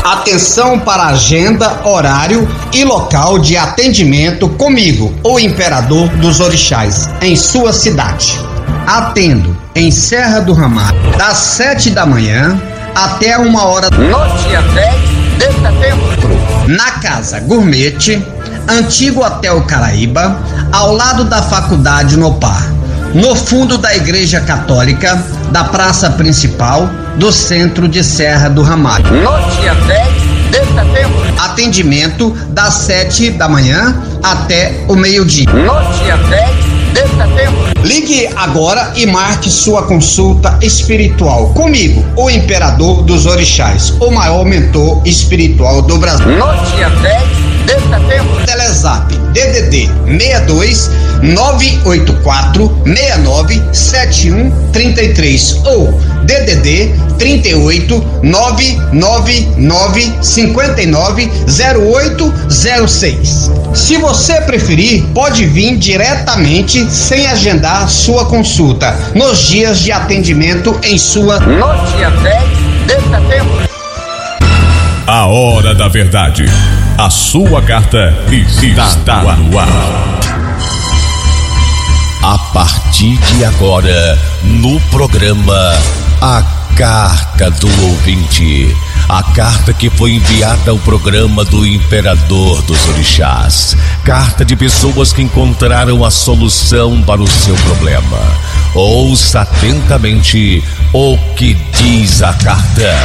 Atenção para agenda, horário e local de atendimento comigo, o Imperador dos Orixás, em sua cidade. Atendo em Serra do Ramalho, das 7 da manhã até 1h no dia 10 de setembro. Na Casa Gourmet, antigo Hotel Caraíba, ao lado da Faculdade Nopar, no fundo da Igreja Católica, da Praça Principal do centro de Serra do Ramalho. No dia 10 de setembro. Atendimento das 7 da manhã até o meio-dia. No dia 10 de setembro. Ligue agora e marque sua consulta espiritual comigo, o Imperador dos Orixás, o maior mentor espiritual do Brasil. No dia 10 de setembro. Telezap DDD 62 984 69 7133 ou DDD 38 999 59 0806. Se você preferir, pode vir diretamente sem agendar sua consulta nos dias de atendimento em sua. No dia 10 de setembro. A hora da verdade. A sua carta está no ar. A partir de agora, no programa A Carta do Ouvinte. A carta que foi enviada ao programa do Imperador dos Orixás. Carta de pessoas que encontraram a solução para o seu problema. Ouça atentamente o que diz a carta.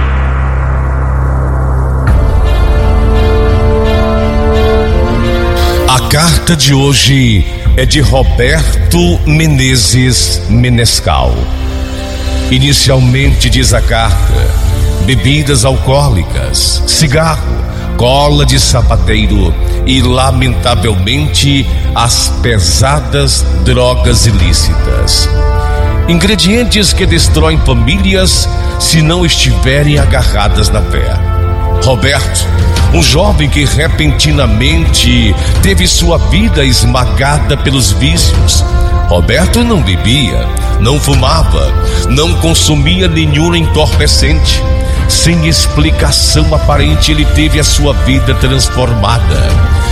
A carta de hoje é de Roberto Menezes Menescal. Inicialmente diz a carta: bebidas alcoólicas, cigarro, cola de sapateiro e, lamentavelmente, as pesadas drogas ilícitas. Ingredientes que destroem famílias se não estiverem agarradas na fé. Roberto, um jovem que repentinamente teve sua vida esmagada pelos vícios. Roberto não bebia, não fumava, não consumia nenhum entorpecente. Sem explicação aparente, ele teve a sua vida transformada.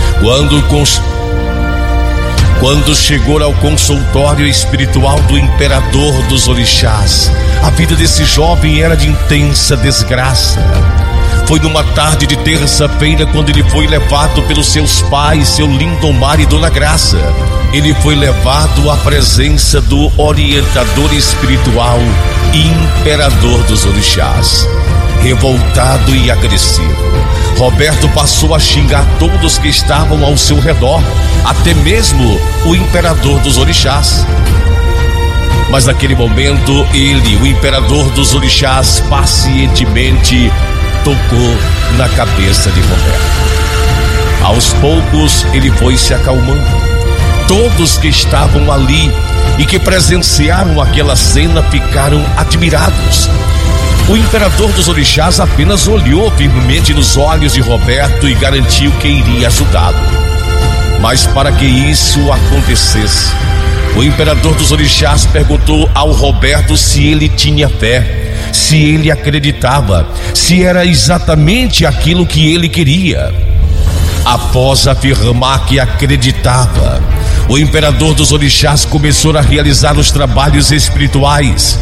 Quando chegou ao consultório espiritual do Imperador dos Orixás, a vida desse jovem era de intensa desgraça. Foi numa tarde de terça-feira quando ele foi levado pelos seus pais, seu Lindomar e Dona Graça. Ele foi levado à presença do orientador espiritual Imperador dos Orixás. Revoltado e agressivo, Roberto passou a xingar todos que estavam ao seu redor, até mesmo o Imperador dos Orixás. Mas naquele momento, ele, o Imperador dos Orixás, pacientemente tocou na cabeça de Roberto. Aos poucos ele foi se acalmando. Todos que estavam ali e que presenciaram aquela cena ficaram admirados. O Imperador dos Orixás apenas olhou firmemente nos olhos de Roberto e garantiu que iria ajudá-lo. Mas para que isso acontecesse, o Imperador dos Orixás perguntou ao Roberto se ele tinha fé, se ele acreditava, se era exatamente aquilo que ele queria. Após afirmar que acreditava, o Imperador dos Orixás começou a realizar os trabalhos espirituais.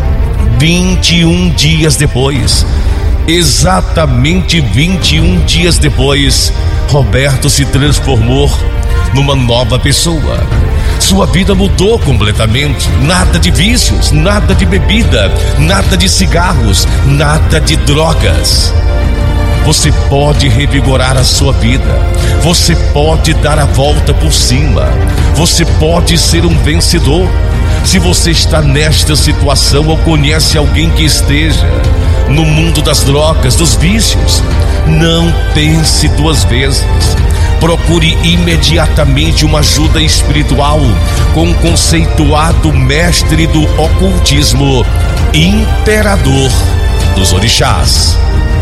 21 dias depois, exatamente 21 dias depois, Roberto se transformou numa nova pessoa. Sua vida mudou completamente. Nada de vícios, nada de bebida, nada de cigarros, nada de drogas. Você pode revigorar a sua vida. Você pode dar a volta por cima. Você pode ser um vencedor. Se você está nesta situação ou conhece alguém que esteja no mundo das drogas, dos vícios, não pense duas vezes. Procure imediatamente uma ajuda espiritual com o conceituado mestre do ocultismo, Imperador dos Orixás.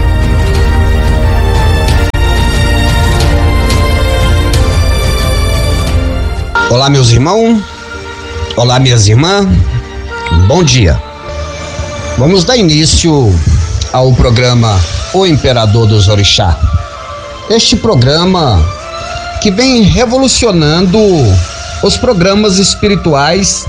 Olá, meus irmãos. Olá, minhas irmãs. Bom dia. Vamos dar início ao programa o Imperador dos Orixás. Este programa que vem revolucionando os programas espirituais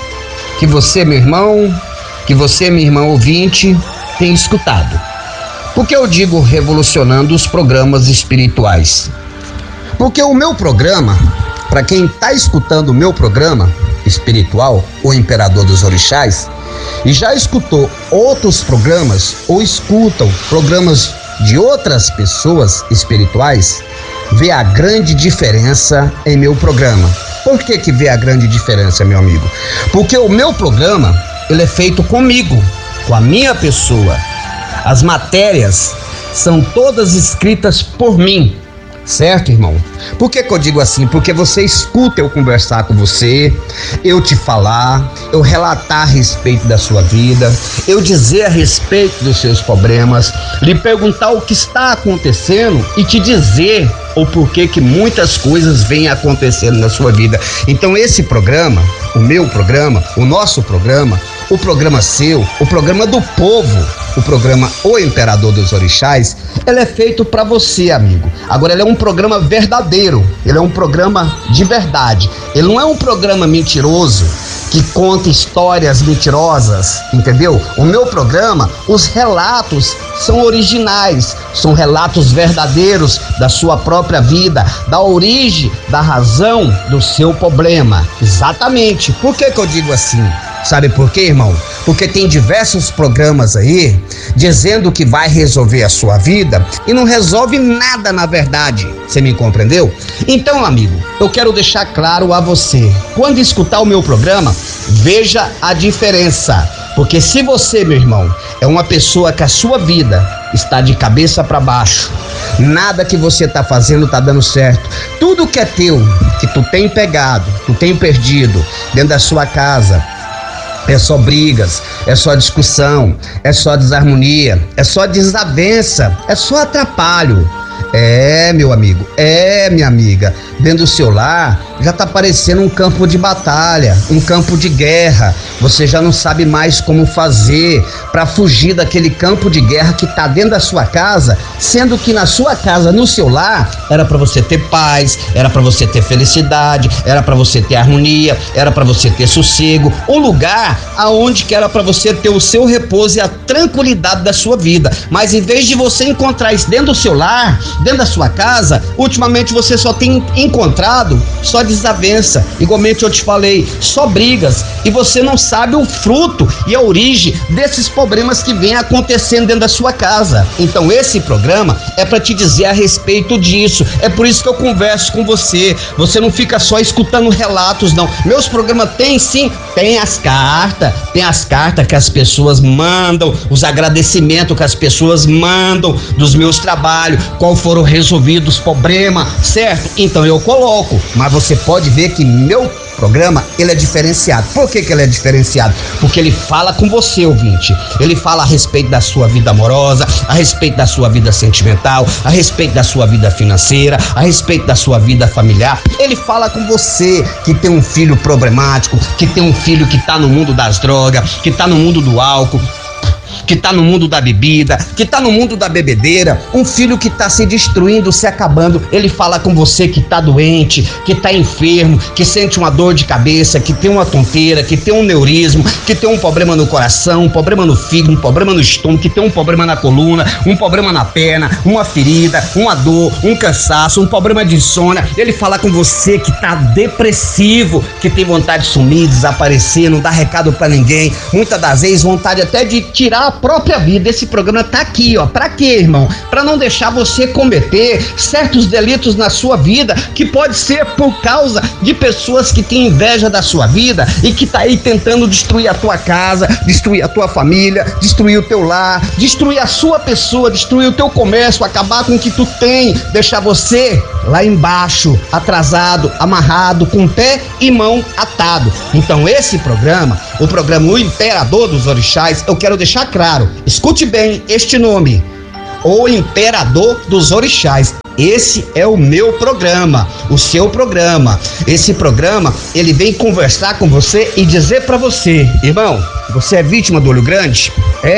que você, meu irmão, que você, minha irmã ouvinte, tem escutado. Por que eu digo revolucionando os programas espirituais? Porque o meu programa, para quem está escutando o meu programa espiritual, o Imperador dos Orixás, e já escutou outros programas ou escutam programas de outras pessoas espirituais, vê a grande diferença em meu programa. Por que vê a grande diferença, meu amigo? Porque o meu programa, ele é feito comigo, com a minha pessoa. As matérias são todas escritas por mim, certo, irmão? Por que eu digo assim? Porque você escuta eu conversar com você, eu te falar, eu relatar a respeito da sua vida, eu dizer a respeito dos seus problemas, lhe perguntar o que está acontecendo e te dizer o porquê que muitas coisas vêm acontecendo na sua vida. Então esse programa, o meu programa, o nosso programa, o programa seu, o programa do povo, o programa O Imperador dos Orixás, ele é feito para você, amigo. Agora, ele é um programa verdadeiro, ele é um programa de verdade. Ele não é um programa mentiroso, que conta histórias mentirosas, entendeu? O meu programa, os relatos são originais, são relatos verdadeiros da sua própria vida, da origem, da razão do seu problema. Exatamente. Por que eu digo assim? Sabe por quê, irmão? Porque tem diversos programas aí dizendo que vai resolver a sua vida e não resolve nada na verdade. Você me compreendeu? Então, amigo, eu quero deixar claro a você. Quando escutar o meu programa, veja a diferença. Porque se você, meu irmão, é uma pessoa que a sua vida está de cabeça para baixo, nada que você está fazendo está dando certo, tudo que é teu, que tu tem pegado, tu tem perdido dentro da sua casa, é só brigas, é só discussão, é só desarmonia, é só desavença, é só atrapalho. É, meu amigo, é, minha amiga, dentro do seu lar já tá parecendo um campo de batalha, um campo de guerra. Você já não sabe mais como fazer para fugir daquele campo de guerra que tá dentro da sua casa, sendo que na sua casa, no seu lar, era para você ter paz, era para você ter felicidade, era para você ter harmonia, era para você ter sossego, um lugar aonde que era para você ter o seu repouso e a tranquilidade da sua vida. Mas em vez de você encontrar isso dentro do seu lar, dentro da sua casa, ultimamente você só tem encontrado só desavença, igualmente eu te falei, só brigas, e você não sabe o fruto e a origem desses problemas que vem acontecendo dentro da sua casa. Então esse programa é para te dizer a respeito disso, é por isso que eu converso com você. Você não fica só escutando relatos, não. Meus programas tem sim, tem as cartas que as pessoas mandam, os agradecimentos que as pessoas mandam dos meus trabalhos, qual foram resolvidos os problemas, certo? Então eu coloco, mas você pode ver que meu programa, ele é diferenciado. Por que ele é diferenciado? Porque ele fala com você, ouvinte. Ele fala a respeito da sua vida amorosa, a respeito da sua vida sentimental, a respeito da sua vida financeira, a respeito da sua vida familiar. Ele fala com você que tem um filho problemático, que tem um filho que tá no mundo das drogas, que tá no mundo do álcool, que tá no mundo da bebida, que tá no mundo da bebedeira, um filho que tá se destruindo, se acabando. Ele fala com você que tá doente, que tá enfermo, que sente uma dor de cabeça, que tem uma tonteira, que tem um neurismo, que tem um problema no coração, um problema no fígado, um problema no estômago, que tem um problema na coluna, um problema na perna, uma ferida, uma dor, um cansaço, um problema de insônia. Ele fala com você que tá depressivo, que tem vontade de sumir, desaparecer, não dá recado pra ninguém, muitas das vezes vontade até de tirar a própria vida. Esse programa tá aqui, ó. Pra quê, irmão? Pra não deixar você cometer certos delitos na sua vida, que pode ser por causa de pessoas que têm inveja da sua vida e que tá aí tentando destruir a tua casa, destruir a tua família, destruir o teu lar, destruir a sua pessoa, destruir o teu comércio, acabar com o que tu tem, deixar você lá embaixo, atrasado, amarrado, com pé e mão atado. Então esse programa, o programa O Imperador dos Orixás, eu quero deixar claro, escute bem este nome, O Imperador dos Orixás. Esse é o meu programa, o seu programa. Esse programa, ele vem conversar com você e dizer pra você, irmão, você é vítima do olho grande? É?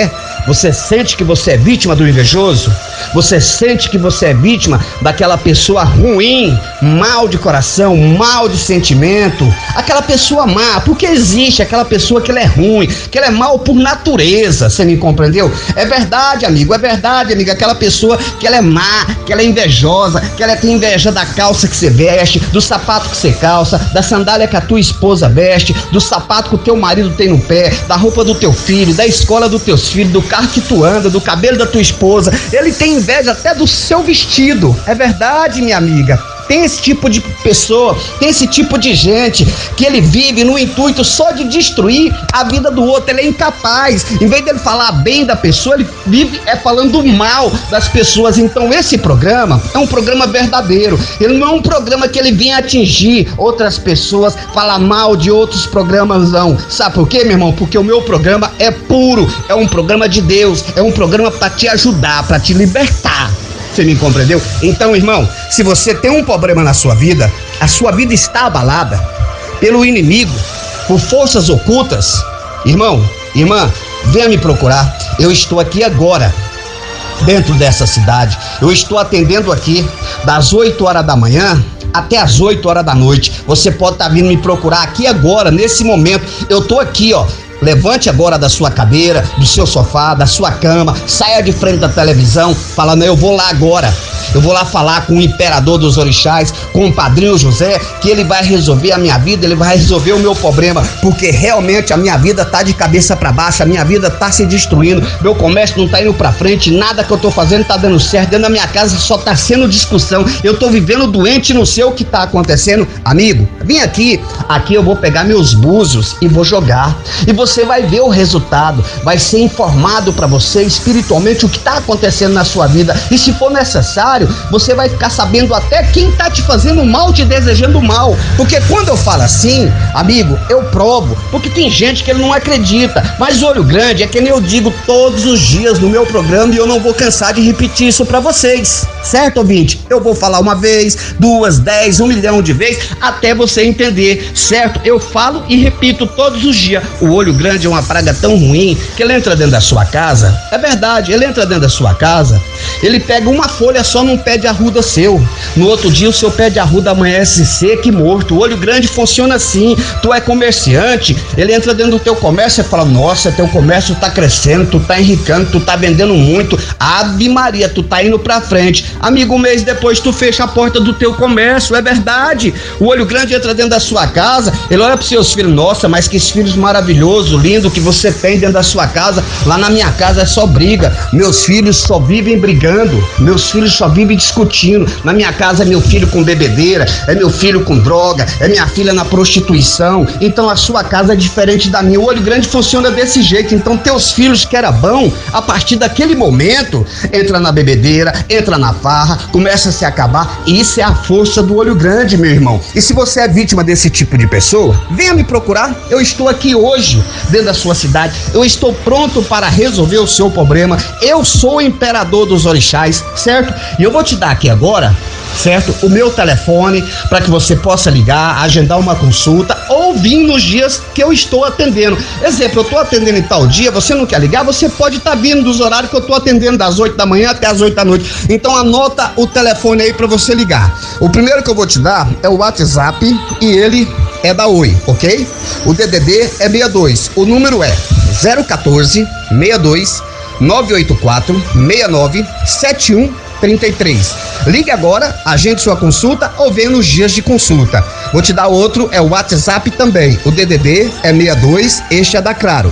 Você sente que você é vítima do invejoso? Você sente que você é vítima daquela pessoa ruim, mal de coração, mal de sentimento? Aquela pessoa má, porque existe aquela pessoa que ela é ruim, que ela é mal por natureza, você me compreendeu? É verdade, amigo, aquela pessoa que ela é má, que ela é invejosa, que ela tem inveja da calça que você veste, do sapato que você calça, da sandália que a tua esposa veste, do sapato que o teu marido tem no pé, da roupa do teu filho, da escola dos teus filhos, do carro que tu anda, do cabelo da tua esposa. Ele tem inveja até do seu vestido. É verdade, minha amiga. Tem esse tipo de pessoa, tem esse tipo de gente que ele vive no intuito só de destruir a vida do outro. Ele é incapaz, em vez dele falar bem da pessoa, ele vive falando mal das pessoas. Então esse programa é um programa verdadeiro, ele não é um programa que ele vem atingir outras pessoas, falar mal de outros programas, não. Sabe por quê, meu irmão? Porque o meu programa é puro, é um programa de Deus, é um programa para te ajudar, para te libertar. Você me compreendeu? Então, irmão, se você tem um problema na sua vida, a sua vida está abalada pelo inimigo, por forças ocultas, irmão, irmã, venha me procurar. Eu estou aqui agora, dentro dessa cidade. Eu estou atendendo aqui das 8 horas da manhã até as 8 horas da noite. Você pode estar vindo me procurar aqui agora, nesse momento. Eu estou aqui, ó. Levante agora da sua cadeira, do seu sofá, da sua cama, saia de frente da televisão, falando: eu vou lá agora, eu vou lá falar com o imperador dos orixás, com o padrinho José, que ele vai resolver a minha vida, ele vai resolver o meu problema, porque realmente a minha vida tá de cabeça para baixo, a minha vida tá se destruindo, meu comércio não tá indo para frente, nada que eu tô fazendo tá dando certo, dentro da minha casa só tá sendo discussão, eu tô vivendo doente, não sei o que tá acontecendo. Amigo, vem aqui eu vou pegar meus búzios e vou jogar, e você vai ver o resultado, vai ser informado para você espiritualmente o que está acontecendo na sua vida, e se for necessário, você vai ficar sabendo até quem tá te fazendo mal, te desejando mal, porque quando eu falo assim, amigo, eu provo, porque tem gente que ele não acredita, mas olho grande é que nem eu digo todos os dias no meu programa, e eu não vou cansar de repetir isso para vocês, certo, ouvinte? Eu vou falar uma vez, 2, 10, 1 milhão de vezes, até você entender, certo? Eu falo e repito todos os dias. O olho grande é uma praga tão ruim que ele entra dentro da sua casa. É verdade, ele entra dentro da sua casa, ele pega uma folha só num pé de arruda seu, no outro dia o seu pé de arruda amanhece seco e morto. O olho grande funciona assim. Tu é comerciante, ele entra dentro do teu comércio e fala: nossa, teu comércio tá crescendo, tu tá enricando, tu tá vendendo muito, Ave Maria, tu tá indo pra frente. Amigo, um mês depois tu fecha a porta do teu comércio. É verdade, o olho grande entra dentro da sua casa, ele olha pros seus filhos: nossa, mas que filhos maravilhosos, lindo que você tem dentro da sua casa. Lá na minha casa é só briga, meus filhos só vivem brigando, meus filhos só vivem discutindo. Na minha casa é meu filho com bebedeira, é meu filho com droga, é minha filha na prostituição. Então a sua casa é diferente da minha. O olho grande funciona desse jeito. Então teus filhos que era bom, a partir daquele momento entra na bebedeira, entra na farra, começa a se acabar. Isso é a força do olho grande, meu irmão. E se você é vítima desse tipo de pessoa, venha me procurar. Eu estou aqui hoje dentro da sua cidade, eu estou pronto para resolver o seu problema. Eu sou o imperador dos orixás, certo? E eu vou te dar aqui agora, certo, o meu telefone para que você possa ligar, agendar uma consulta ou vir nos dias que eu estou atendendo. Exemplo, eu estou atendendo em tal dia, você não quer ligar, você pode estar vindo dos horários que eu estou atendendo, das 8 da manhã até as 8 da noite. Então anota o telefone aí para você ligar. O primeiro que eu vou te dar é o WhatsApp e ele é da Oi, ok? O DDD é 62, o número é 014 62 984 69 7133. Ligue agora, agende sua consulta ou venha nos dias de consulta. Vou te dar outro, é o WhatsApp também. O DDD é 62, este é da Claro.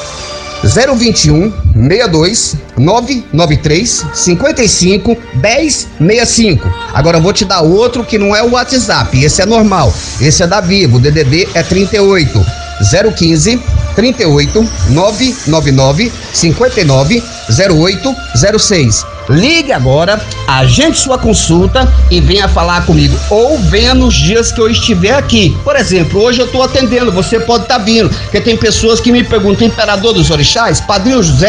021 62 993 55 10 65. Agora eu vou te dar outro que não é o WhatsApp, esse é normal. Esse é da Vivo, o DDD é 38 015 38 999 59 08 06. Ligue agora, agende sua consulta e venha falar comigo, ou venha nos dias que eu estiver aqui. Por exemplo, hoje eu estou atendendo, você pode estar vindo, porque tem pessoas que me perguntam: imperador dos orixás, padrinho José,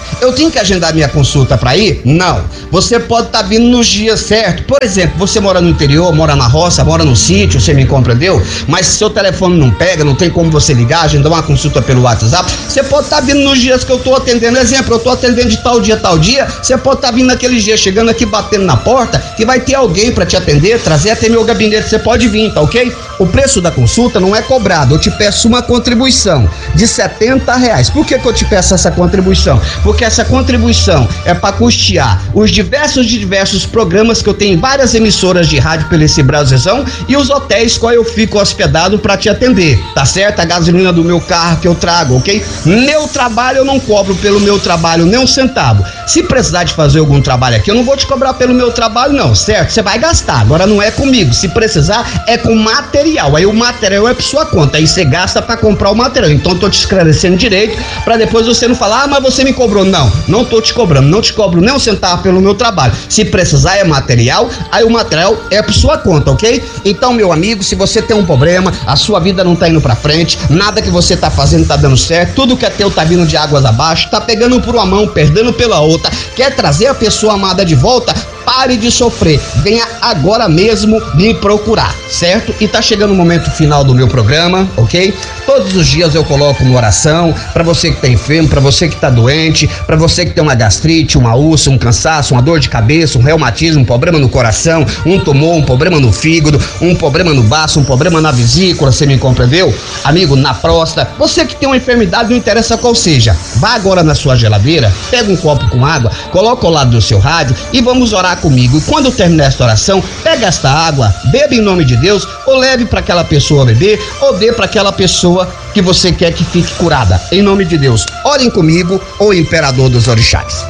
Eu tenho que agendar minha consulta para ir? Não. Você pode estar vindo nos dias certos. Por exemplo, você mora no interior, mora na roça, mora no sítio, você me compreendeu? Mas se seu telefone não pega, não tem como você ligar, agendar uma consulta pelo WhatsApp, você pode estar vindo nos dias que eu estou atendendo. Exemplo, eu estou atendendo de tal dia, você pode estar vindo naquele dia, chegando aqui, batendo na porta, que vai ter alguém para te atender, trazer até meu gabinete, você pode vir, tá ok? O preço da consulta não é cobrado, eu te peço uma contribuição de R$70. Por que eu te peço essa contribuição? Porque essa contribuição é para custear os diversos programas que eu tenho em várias emissoras de rádio pelo esse Brasilzão e os hotéis qual eu fico hospedado para te atender, tá certo? A gasolina do meu carro que eu trago, ok? Meu trabalho eu não cobro pelo meu trabalho nem um centavo. Se precisar de fazer algum trabalho aqui, eu não vou te cobrar pelo meu trabalho não, certo? Você vai gastar, agora não é comigo. Se precisar, é com material. Aí o material é por sua conta, aí você gasta para comprar o material. Então eu tô te esclarecendo direito para depois você não falar, ah, mas você me cobrou. Não tô te cobrando, não te cobro nem um centavo pelo meu trabalho. Se precisar é material, aí o material é por sua conta, ok? Então, meu amigo, se você tem um problema, a sua vida não tá indo pra frente, nada que você tá fazendo tá dando certo, tudo que é teu tá vindo de águas abaixo, tá pegando por uma mão, perdendo pela outra, quer trazer a pessoa amada de volta, pare de sofrer, venha agora mesmo me procurar, certo? E tá chegando o momento final do meu programa, ok? Todos os dias eu coloco uma oração para você que tá enfermo, para você que tá doente, para você que tem uma gastrite, uma úlcera, um cansaço, uma dor de cabeça, um reumatismo, um problema no coração, um tumor, um problema no fígado, um problema no baço, um problema na vesícula, você me compreendeu? Amigo, na próstata, você que tem uma enfermidade, não interessa qual seja, vá agora na sua geladeira, pega um copo com água, coloca ao lado do seu rádio e vamos orar comigo. E quando terminar esta oração, pega esta água, beba em nome de Deus, ou leve para aquela pessoa beber, ou dê para aquela pessoa que você quer que fique curada. Em nome de Deus, orem comigo, o imperador dos orixás.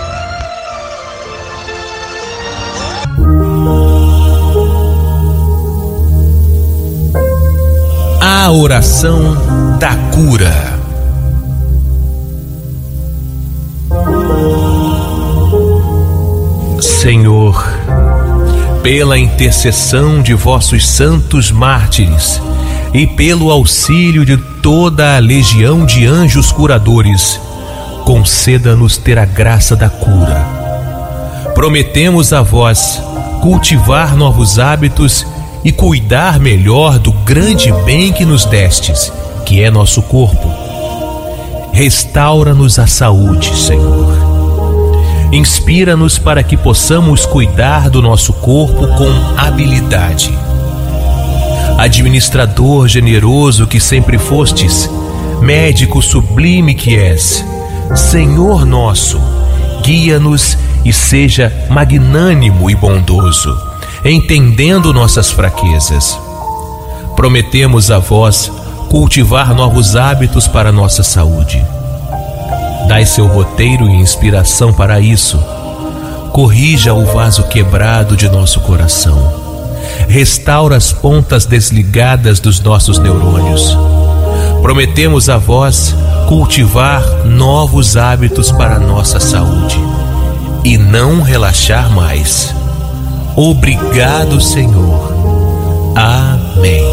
A oração da cura. Senhor, pela intercessão de vossos santos mártires e pelo auxílio de toda a legião de anjos curadores, conceda-nos ter a graça da cura. Prometemos a vós cultivar novos hábitos e cuidar melhor do grande bem que nos destes, que é nosso corpo. Restaura-nos a saúde, Senhor. Inspira-nos para que possamos cuidar do nosso corpo com habilidade. Administrador generoso que sempre fostes, médico sublime que és, Senhor nosso, guia-nos e seja magnânimo e bondoso, entendendo nossas fraquezas. Prometemos a vós cultivar novos hábitos para nossa saúde. Dai seu roteiro e inspiração para isso. Corrija o vaso quebrado de nosso coração. Restaura as pontas desligadas dos nossos neurônios. Prometemos a vós cultivar novos hábitos para nossa saúde e não relaxar mais. Obrigado, Senhor. Amém.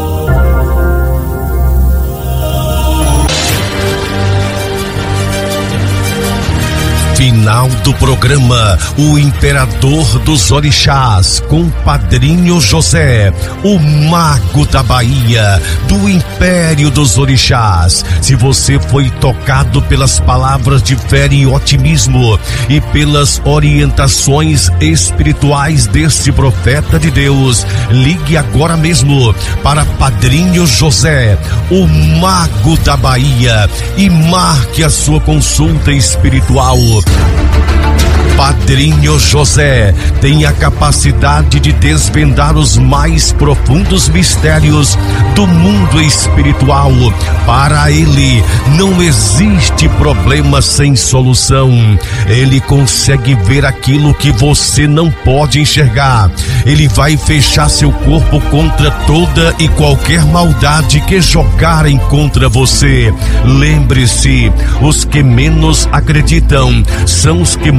Final do programa, o Imperador dos Orixás, com Padrinho José, o Mago da Bahia, do Império dos Orixás. Se você foi tocado pelas palavras de fé e otimismo e pelas orientações espirituais deste profeta de Deus, ligue agora mesmo para Padrinho José, o Mago da Bahia, e marque a sua consulta espiritual. Padrinho José tem a capacidade de desvendar os mais profundos mistérios do mundo espiritual. Para ele não existe problema sem solução. Ele consegue ver aquilo que você não pode enxergar. Ele vai fechar seu corpo contra toda e qualquer maldade que jogarem contra você. Lembre-se, os que menos acreditam são os que mais sofrem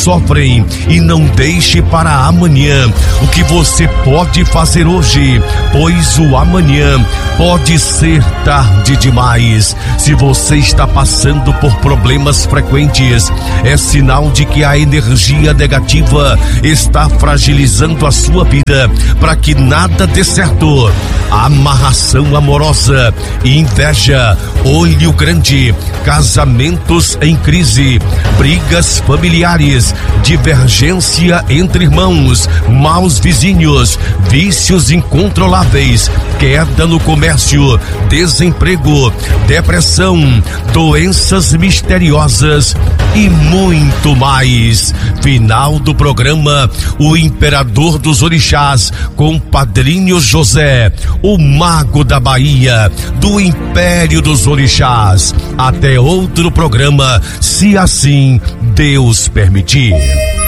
sofrem e não deixe para amanhã o que você pode fazer hoje, pois o amanhã pode ser tarde demais. Se você está passando por problemas frequentes, é sinal de que a energia negativa está fragilizando a sua vida para que nada dê certo. Amarração amorosa, inveja, olho grande, casamentos em crise, brigas familiares, divergência entre irmãos, maus vizinhos, vícios incontroláveis, queda no comércio, desemprego, depressão, doenças misteriosas e muito mais. Final do programa, o Imperador dos Orixás com Padrinho José, o Mago da Bahia, do Império dos Orixás. Até outro programa, se assim Deus permitir.